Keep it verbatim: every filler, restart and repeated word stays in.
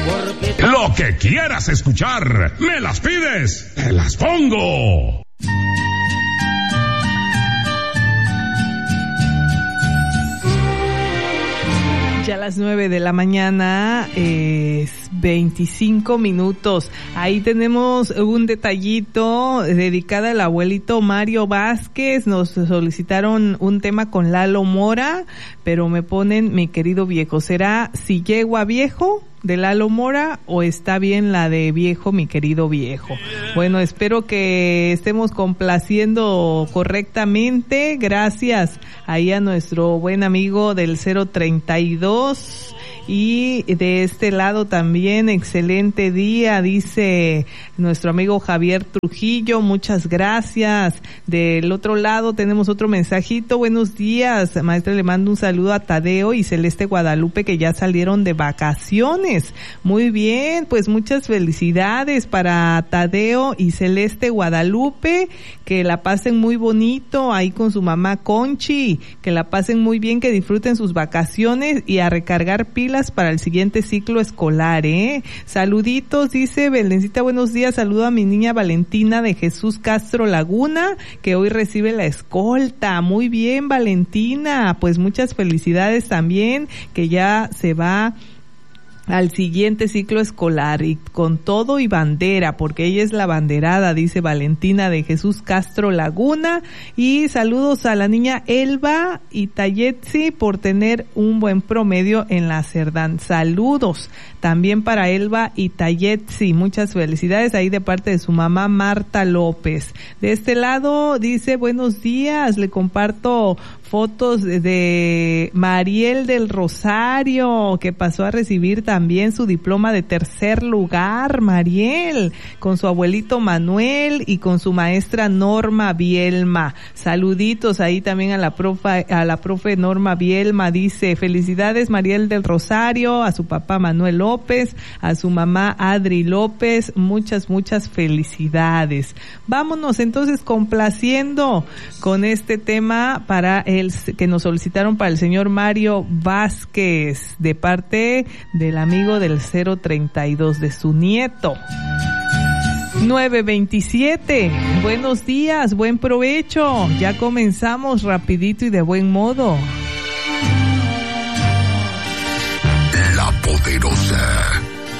Lo que quieras escuchar, me las pides, te las pongo. Ya a las nueve de la mañana, es veinticinco minutos. Ahí tenemos un detallito dedicado al abuelito Mario Vázquez. Nos solicitaron un tema con Lalo Mora, pero me ponen mi querido viejo. ¿Será Si Llego a Viejo de Lalo Mora o está bien la de Viejo, mi querido viejo? Bueno, espero que estemos complaciendo correctamente. Gracias ahí a nuestro buen amigo del cero treinta y dos. Y de este lado también, excelente día, dice nuestro amigo Javier Trujillo, muchas gracias. Del otro lado tenemos otro mensajito, buenos días, maestra, le mando un saludo a Tadeo y Celeste Guadalupe que ya salieron de vacaciones. Muy bien, pues muchas felicidades para Tadeo y Celeste Guadalupe, que la pasen muy bonito ahí con su mamá Conchi, que la pasen muy bien, que disfruten sus vacaciones y a recargar pilas para el siguiente ciclo escolar, ¿eh? Saluditos, dice Belencita, buenos días, saludo a mi niña Valentina de Jesús Castro Laguna, que hoy recibe la escolta. Muy bien, Valentina, pues muchas felicidades también, que ya se va al siguiente ciclo escolar y con todo y bandera, porque ella es la banderada, dice Valentina de Jesús Castro Laguna. Y saludos a la niña Elba y Tayetsi por tener un buen promedio en la Cerdán. Saludos también para Elba y Tayetsi, muchas felicidades ahí de parte de su mamá Marta López. De este lado dice buenos días, le comparto fotos de Mariel del Rosario, que pasó a recibir también su diploma de tercer lugar, Mariel, con su abuelito Manuel y con su maestra Norma Bielma. Saluditos ahí también a la profe, a la profe Norma Bielma, dice felicidades Mariel del Rosario, a su papá Manuel López, a su mamá Adri López, muchas, muchas felicidades. Vámonos entonces complaciendo con este tema para el que nos solicitaron para el señor Mario Vázquez, de parte del amigo del cero treinta y dos, de su nieto. nueve veintisiete, buenos días, buen provecho, ya comenzamos rapidito y de buen modo. La Poderosa.